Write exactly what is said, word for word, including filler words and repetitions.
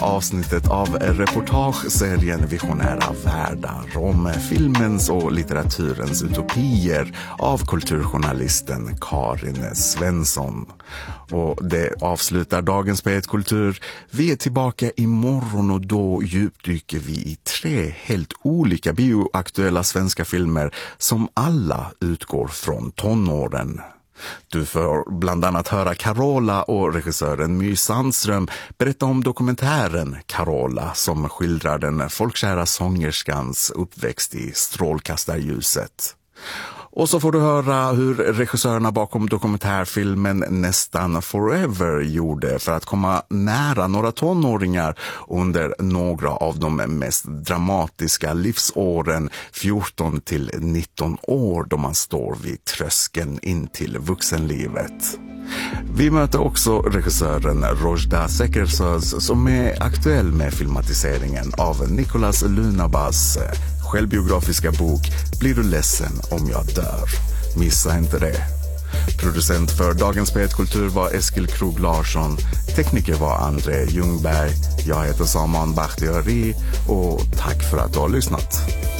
avsnittet av reportageserien Visionära världar om filmens och litteraturens utopier av kulturjournalisten Karin Svensson. Och det avslutar dagens P ett Kultur. Vi är tillbaka imorgon och då djupdyker vi i tre helt olika bioaktuella svenska filmer som alla utgår från tonåren. Du får bland annat höra Carola och regissören My Sandström berätta om dokumentären Carola som skildrar den folkkära sångerskans uppväxt i strålkastarljuset. Och så får du höra hur regissörerna bakom dokumentärfilmen Nästan Forever gjorde för att komma nära några tonåringar under några av de mest dramatiska livsåren, fjorton till nitton år, då man står vid tröskeln in till vuxenlivet. Vi möter också regissören Rojda Sekersöz som är aktuell med filmatiseringen av Nicolas Lunabas självbiografiska bok Blir du ledsen om jag dör? Missa inte det. Producent för dagens P ett Kultur var Eskil Krog Larsson. Tekniker var André Ljungberg. Jag heter Saman Bakhtiari och tack för att du har lyssnat.